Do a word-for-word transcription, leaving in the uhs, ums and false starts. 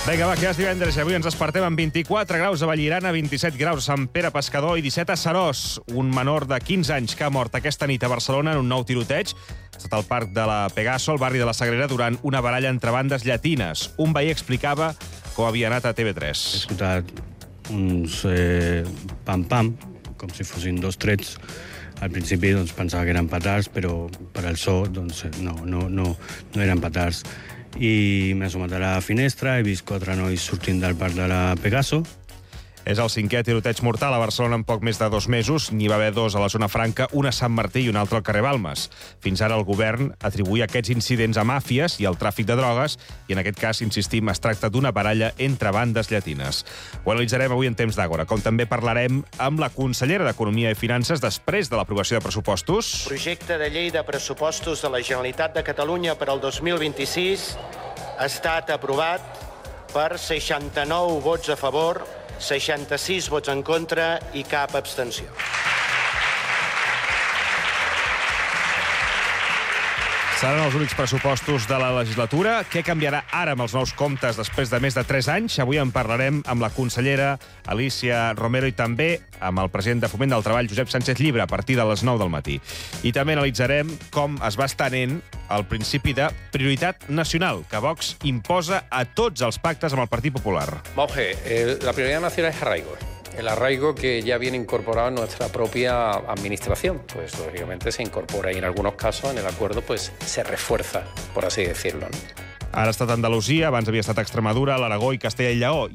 Vinga, va, que ja és divendres i avui ens despertem amb vint-i-quatre graus a Vallirana, vint-i-set graus a Sant Pere Pescador i disset a Seròs. Un menor de quinze anys que ha mort aquesta nit a Barcelona en un nou tiroteig. Ha estat al parc de la Pegaso, al barri de la Sagrera, durant una baralla entre bandes llatines. Un veí explicava com havia anat a T V tres. He escoltat uns eh, pam-pam, com si fossin dos trets. Al principi doncs, pensava que eren petards, però per al so doncs, no, no, no, no eren petards. I m'he assomat a la finestra, he vist quatre nois sortint del parc de la Pegaso. És el cinquè tiroteig mortal a Barcelona en poc més de dos mesos. N'hi va haver dos a la zona franca, un a Sant Martí i un altre al carrer Balmes. Fins ara el govern atribuïa aquests incidents a màfies i al tràfic de drogues, i en aquest cas, insistim, es tracta d'una baralla entre bandes llatines. Ho analitzarem avui en Temps d'Àgora, com també parlarem amb la consellera d'Economia i Finances després de l'aprovació de pressupostos. Projecte de llei de pressupostos de la Generalitat de Catalunya per al dos mil vint-i-sis ha estat aprovat per seixanta-nou vots a favor, seixanta-sis vots en contra i cap abstenció. Seran els únics pressupostos de la legislatura. Què canviarà ara amb els nous comptes després de més de tres anys? Avui en parlarem amb la consellera Alícia Romero i també amb el president de Foment del Treball, Josep Sánchez Llibre, a partir de les nou del matí. I també analitzarem com es va estenent el principi de prioritat nacional que Vox imposa a tots els pactes amb el Partit Popular. Monge, eh, la prioridad nacional es arraigo. El arraigo que ya viene incorporado en nuestra propia administración, pues lógicamente se incorpora y en algunos casos en el acuerdo pues se refuerza, por así decirlo, ¿no? Ara ha estat Andalusia, abans havia estat Extremadura, l'Aragó i Castella i Lleó.